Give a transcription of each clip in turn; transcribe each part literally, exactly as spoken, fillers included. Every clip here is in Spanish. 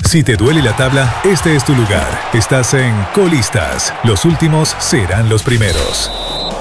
Si te duele la tabla, este es tu lugar. Estás en Colistas. Los últimos serán los primeros.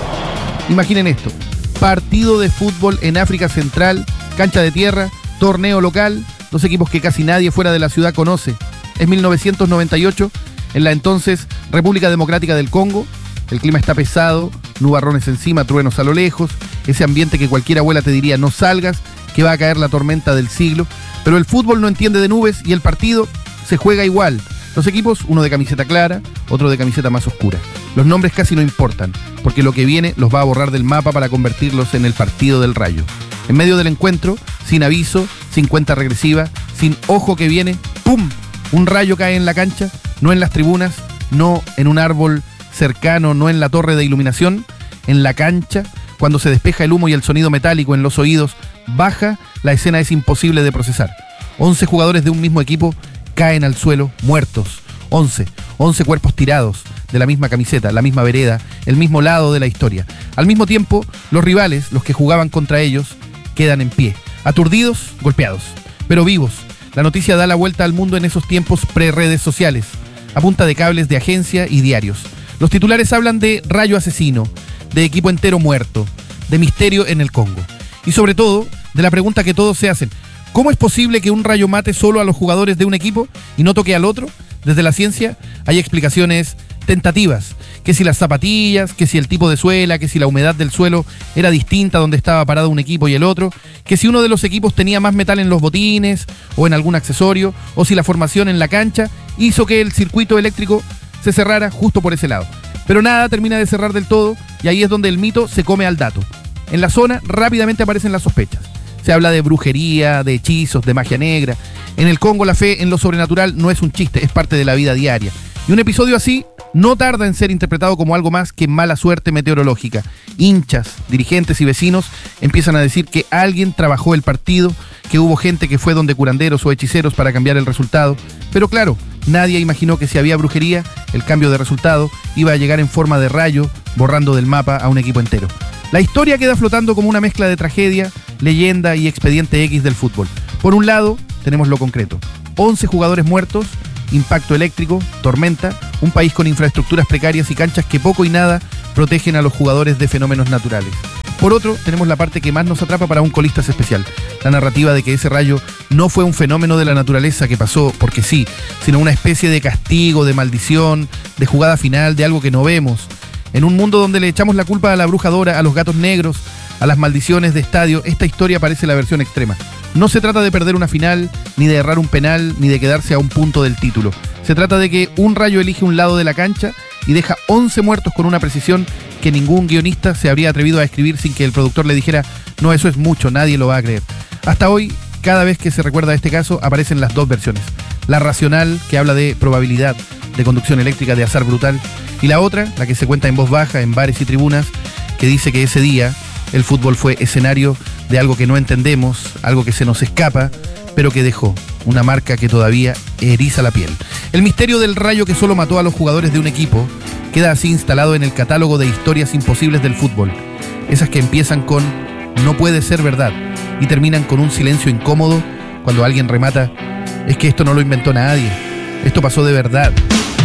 Imaginen esto: partido de fútbol en África Central, cancha de tierra, torneo local, dos equipos que casi nadie fuera de la ciudad conoce. Es mil novecientos noventa y ocho, en la entonces República Democrática del Congo. El clima está pesado, nubarrones encima, truenos a lo lejos, ese ambiente que cualquier abuela te diría no salgas, que va a caer la tormenta del siglo. Pero el fútbol no entiende de nubes y el partido se juega igual. Los equipos, uno de camiseta clara, otro de camiseta más oscura. Los nombres casi no importan, porque lo que viene los va a borrar del mapa para convertirlos en el partido del Rayo. En medio del encuentro, sin aviso, sin cuenta regresiva, sin ojo que viene, ¡pum! Un rayo cae en la cancha, no en las tribunas, no en un árbol cercano, no en la torre de iluminación, en la cancha. Cuando se despeja el humo y el sonido metálico en los oídos baja, la escena es imposible de procesar. once jugadores de un mismo equipo caen al suelo muertos. once. once cuerpos tirados de la misma camiseta, la misma vereda, el mismo lado de la historia. Al mismo tiempo, los rivales, los que jugaban contra ellos, quedan en pie, aturdidos, golpeados, pero vivos. La noticia da la vuelta al mundo en esos tiempos pre-redes sociales, a punta de cables de agencia y diarios. Los titulares hablan de rayo asesino, de equipo entero muerto, de misterio en el Congo. Y sobre todo, de la pregunta que todos se hacen: ¿cómo es posible que un rayo mate solo a los jugadores de un equipo y no toque al otro? Desde la ciencia hay explicaciones tentativas, que si las zapatillas, que si el tipo de suela, que si la humedad del suelo era distinta donde estaba parado un equipo y el otro, que si uno de los equipos tenía más metal en los botines o en algún accesorio, o si la formación en la cancha hizo que el circuito eléctrico se cerrara justo por ese lado. Pero nada termina de cerrar del todo, y ahí es donde el mito se come al dato. En la zona rápidamente aparecen las sospechas. Se habla de brujería, de hechizos, de magia negra. En el Congo la fe en lo sobrenatural no es un chiste, es parte de la vida diaria. Y un episodio así no tarda en ser interpretado como algo más que mala suerte meteorológica. Hinchas, dirigentes y vecinos empiezan a decir que alguien trabajó el partido, que hubo gente que fue donde curanderos o hechiceros para cambiar el resultado. Pero claro, nadie imaginó que si había brujería, el cambio de resultado iba a llegar en forma de rayo, borrando del mapa a un equipo entero. La historia queda flotando como una mezcla de tragedia, leyenda y expediente X del fútbol. Por un lado, tenemos lo concreto: once jugadores muertos, impacto eléctrico, tormenta, un país con infraestructuras precarias y canchas que poco y nada protegen a los jugadores de fenómenos naturales. Por otro, tenemos la parte que más nos atrapa para un Colistas especial: la narrativa de que ese rayo no fue un fenómeno de la naturaleza que pasó porque sí, sino una especie de castigo, de maldición, de jugada final, de algo que no vemos. En un mundo donde le echamos la culpa a la brujadora, a los gatos negros, a las maldiciones de estadio, esta historia parece la versión extrema. No se trata de perder una final, ni de errar un penal, ni de quedarse a un punto del título. Se trata de que un rayo elige un lado de la cancha y deja once muertos con una precisión que ningún guionista se habría atrevido a escribir sin que el productor le dijera: no, eso es mucho, nadie lo va a creer. Hasta hoy, cada vez que se recuerda este caso, aparecen las dos versiones. La racional, que habla de probabilidad, de conducción eléctrica, de azar brutal, y la otra, la que se cuenta en voz baja, en bares y tribunas, que dice que ese día el fútbol fue escenario de algo que no entendemos, algo que se nos escapa, pero que dejó una marca que todavía eriza la piel. El misterio del rayo que solo mató a los jugadores de un equipo queda así instalado en el catálogo de historias imposibles del fútbol. Esas que empiezan con "no puede ser verdad" y terminan con un silencio incómodo cuando alguien remata: es que esto no lo inventó nadie, esto pasó de verdad.